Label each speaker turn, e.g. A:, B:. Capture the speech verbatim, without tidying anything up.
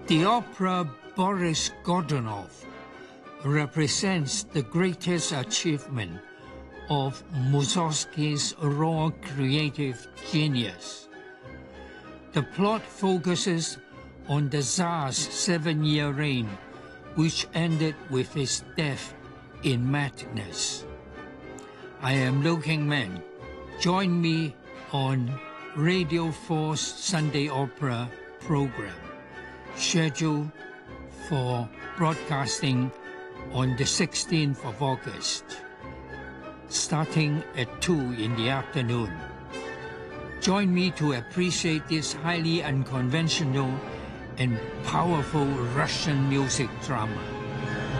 A: The opera Boris Godunov represents the greatest achievement of Mussorgsky's raw creative genius. The plot focuses on the Tsar's seven-year reign, which ended with his death in madness. I am Liu Kingman. Join me on Radio four's Sunday Opera program, scheduled for broadcasting on the sixteenth of August, starting at two in the afternoon. Join me to appreciate this highly unconventional and powerful Russian music drama.